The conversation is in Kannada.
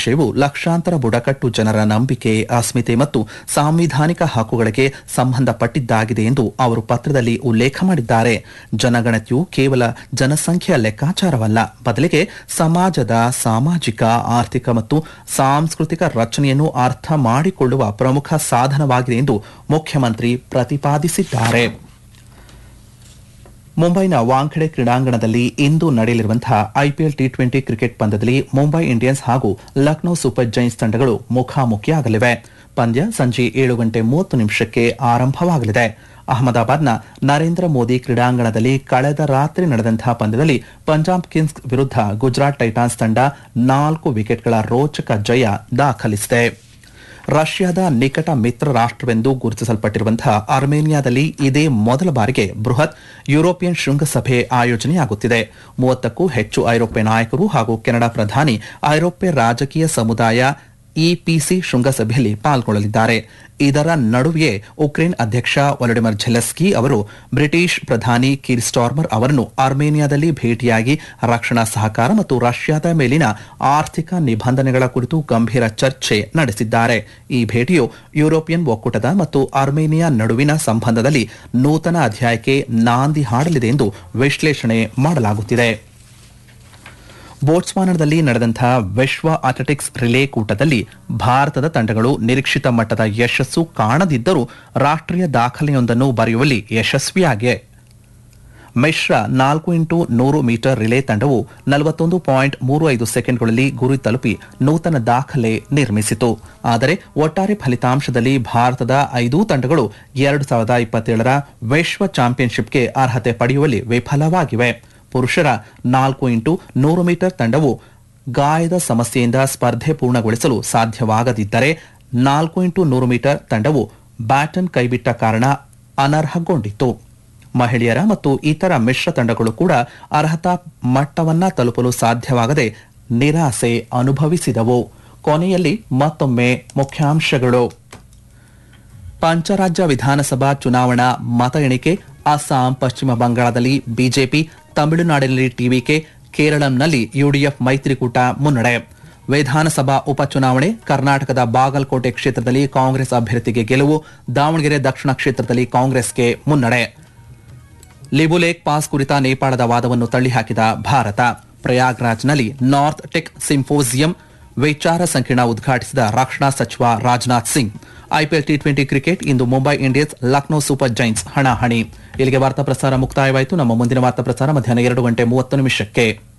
ವಿಷಯವು ಲಕ್ಷಾಂತರ ಬುಡಕಟ್ಟು ಜನರ ನಂಬಿಕೆ, ಅಸ್ಮಿತೆ ಮತ್ತು ಸಾಂವಿಧಾನಿಕ ಹಕ್ಕುಗಳಿಗೆ ಸಂಬಂಧಪಟ್ಟಿದ್ದಾಗಿದೆ ಎಂದು ಅವರು ಪತ್ರದಲ್ಲಿ ಉಲ್ಲೇಖ ಮಾಡಿದ್ದಾರೆ. ಜನಗಣತಿಯು ಕೇವಲ ಜನಸಂಖ್ಯೆಯ ಲೆಕ್ಕಾಚಾರವಲ್ಲ, ಬದಲಿಗೆ ಸಮಾಜದ ಸಾಮಾಜಿಕ, ಆರ್ಥಿಕ ಮತ್ತು ಸಾಂಸ್ಕೃತಿಕ ರಚನೆಯನ್ನು ಅರ್ಥ ಮಾಡಿಕೊಳ್ಳುವ ಪ್ರಮುಖ ಸಾಧನವಾಗಿದೆ ಎಂದು ಮುಖ್ಯಮಂತ್ರಿ ಪ್ರತಿಪಾದಿಸಿದ್ದಾರೆ. ಮುಂಬೈನ ವಾಂಖೆಡೆ ಕ್ರೀಡಾಂಗಣದಲ್ಲಿ ಇಂದು ನಡೆಯಲಿರುವಂತಹ ಐಪಿಎಲ್ ಟಿ20 ಕ್ರಿಕೆಟ್ ಪಂದ್ಯದಲ್ಲಿ ಮುಂಬೈ ಇಂಡಿಯನ್ಸ್ ಹಾಗೂ ಲಕ್ನೋ ಸೂಪರ್ ಜೈಂಟ್ಸ್ ತಂಡಗಳು ಮುಖಾಮುಖಿಯಾಗಲಿವೆ. ಪಂದ್ಯ ಸಂಜೆ 7:30 ಆರಂಭವಾಗಲಿದೆ. ಅಹಮದಾಬಾದ್ನ ನರೇಂದ್ರ ಮೋದಿ ಕ್ರೀಡಾಂಗಣದಲ್ಲಿ ಕಳೆದ ರಾತ್ರಿ ನಡೆದಂತಹ ಪಂದ್ಯದಲ್ಲಿ ಪಂಜಾಬ್ ಕಿಂಗ್ಸ್ ವಿರುದ್ಧ ಗುಜರಾತ್ ಟೈಟಾನ್ಸ್ ತಂಡ 4 ವಿಕೆಟ್ಗಳ ರೋಚಕ ಜಯ ದಾಖಲಿಸಿದೆ. ರಷ್ಯಾದ ನಿಕಟ ಮಿತ್ರ ರಾಷ್ಟವೆಂದು ಗುರುತಿಸಲ್ಪಟ್ಟಿರುವಂತಹ ಅರ್ಮೇನಿಯಾದಲ್ಲಿ ಇದೇ ಮೊದಲ ಬಾರಿಗೆ ಬೃಹತ್ ಯುರೋಪಿಯನ್ ಶೃಂಗಸಭೆ ಆಯೋಜನೆಯಾಗುತ್ತಿದೆ. 30ಕ್ಕೂ ಹೆಚ್ಚು ಐರೋಪ್ಯ ನಾಯಕರು ಹಾಗೂ ಕೆನಡಾ ಪ್ರಧಾನಿ ಐರೋಪ್ಯ ರಾಜಕೀಯ ಸಮುದಾಯ ಇಪಿಸಿ ಶೃಂಗಸಭೆಯಲ್ಲಿ ಪಾಲ್ಗೊಳ್ಳಲಿದ್ದಾರೆ. ಇದರ ನಡುವೆಯೇ ಉಕ್ರೇನ್ ಅಧ್ಯಕ್ಷ ವೊಲೊಡಿಮಿರ್ ಝೆಲೆನ್ಸ್ಕಿ ಅವರು ಬ್ರಿಟಿಷ್ ಪ್ರಧಾನಿ ಕೀರ್ ಸ್ಟಾರ್ಮರ್ ಅವರನ್ನು ಅರ್ಮೇನಿಯಾದಲ್ಲಿ ಭೇಟಿಯಾಗಿ ರಕ್ಷಣಾ ಸಹಕಾರ ಮತ್ತು ರಷ್ಯಾದ ಮೇಲಿನ ಆರ್ಥಿಕ ನಿಬಂಧನೆಗಳ ಕುರಿತು ಗಂಭೀರ ಚರ್ಚೆ ನಡೆಸಿದ್ದಾರೆ. ಈ ಭೇಟಿಯು ಯುರೋಪಿಯನ್ ಒಕ್ಕೂಟದ ಮತ್ತು ಅರ್ಮೇನಿಯಾ ನಡುವಿನ ಸಂಬಂಧದಲ್ಲಿ ನೂತನ ಅಧ್ಯಾಯಕ್ಕೆ ನಾಂದಿ ಹಾಡಲಿದೆ ಎಂದು ವಿಶ್ಲೇಷಣೆ ಮಾಡಲಾಗುತ್ತಿದೆ. ಬೋಟ್ಸ್ವಾನಾದಲ್ಲಿ ನಡೆದಂತಹ ವಿಶ್ವ ಅಥ್ಲೆಟಿಕ್ಸ್ ರಿಲೇ ಕೂಟದಲ್ಲಿ ಭಾರತದ ತಂಡಗಳು ನಿರೀಕ್ಷಿತ ಮಟ್ಟದ ಯಶಸ್ಸು ಕಾಣದಿದ್ದರೂ ರಾಷ್ಟ್ರೀಯ ದಾಖಲೆಯೊಂದನ್ನು ಬರೆಯುವಲ್ಲಿ ಯಶಸ್ವಿಯಾಗಿವೆ. ಮಿಶ್ರ 4x100 ಮೀಟರ್ ರಿಲೇ ತಂಡವು 41.35 ಸೆಕೆಂಡ್ಗಳಲ್ಲಿ ಗುರಿ ತಲುಪಿ ನೂತನ ದಾಖಲೆ ನಿರ್ಮಿಸಿತು. ಆದರೆ ಒಟ್ಟಾರೆ ಫಲಿತಾಂಶದಲ್ಲಿ ಭಾರತದ 5 ತಂಡಗಳು 2027ರ ವಿಶ್ವ ಚಾಂಪಿಯನ್ಶಿಪ್ಗೆ ಅರ್ಹತೆ ಪಡೆಯುವಲ್ಲಿ ವಿಫಲವಾಗಿವೆ. ಪುರುಷರ 4x100 ಮೀಟರ್ ತಂಡವು ಗಾಯದ ಸಮಸ್ಯೆಯಿಂದ ಸ್ಪರ್ಧೆ ಪೂರ್ಣಗೊಳಿಸಲು ಸಾಧ್ಯವಾಗದಿದ್ದರೆ 4x100 ಮೀಟರ್ ತಂಡವು ಬ್ಯಾಟನ್ ಕೈಬಿಟ್ಟ ಕಾರಣ ಅನರ್ಹಗೊಂಡಿತ್ತು. ಮಹಿಳೆಯರ ಮತ್ತು ಇತರ ಮಿಶ್ರ ತಂಡಗಳು ಕೂಡ ಅರ್ಹತಾ ಮಟ್ಟವನ್ನ ತಲುಪಲು ಸಾಧ್ಯವಾಗದೆ ನಿರಾಸೆ ಅನುಭವಿಸಿದವು. ಕೊನೆಯಲ್ಲಿ ಮತ್ತೊಮ್ಮೆ ಮುಖ್ಯಾಂಶಗಳು. ಪಂಚರಾಜ್ಯ ವಿಧಾನಸಭಾ ಚುನಾವಣಾ ಮತ ಎಣಿಕೆ. ಅಸ್ಸಾಂ, ಪಶ್ಚಿಮ ಬಂಗಾಳದಲ್ಲಿ ಬಿಜೆಪಿ, ತಮಿಳುನಾಡಿನಲ್ಲಿ ಟಿವಿಕೆ, ಕೇರಳಂನಲ್ಲಿ ಯುಡಿಎಫ್ ಮೈತ್ರಿಕೂಟ ಮುನ್ನಡೆ. ವಿಧಾನಸಭಾ ಉಪಚುನಾವಣೆ. ಕರ್ನಾಟಕದ ಬಾಗಲಕೋಟೆ ಕ್ಷೇತ್ರದಲ್ಲಿ ಕಾಂಗ್ರೆಸ್ ಅಭ್ಯರ್ಥಿಗೆ ಗೆಲುವು. ದಾವಣಗೆರೆ ದಕ್ಷಿಣ ಕ್ಷೇತ್ರದಲ್ಲಿ ಕಾಂಗ್ರೆಸ್ಗೆ ಮುನ್ನಡೆ. ಲಿಬುಲೇಕ್ ಪಾಸ್ ಕುರಿತ ನೇಪಾಳದ ವಾದವನ್ನು ತಳ್ಳಿಹಾಕಿದ ಭಾರತ. ಪ್ರಯಾಗ್ರಾಜ್ನಲ್ಲಿ ನಾರ್ತ್ ಟೆಕ್ ಸಿಂಫೋಸಿಯಂ ವಿಚಾರ ಸಂಕಿರಣ ಉದ್ಘಾಟಿಸಿದ ರಕ್ಷಣಾ ಸಚಿವ Rajnath Singh. IPL T20 cricket. ಇಂದು Mumbai Indians Lucknow super Giants ಹಣಾಹಣಿ. ಇಲ್ಲಿಗೆ ವಾರ್ತಾ ಪ್ರಸಾರ ಮುಕ್ತಾಯವಾಯಿತು. ನಮ್ಮ ಮುಂದಿನ ವಾರ್ತಾ ಪ್ರಸಾರ ಮಧ್ಯಾಹ್ನ 2:30 ನಿಮಿಷಕ್ಕೆ.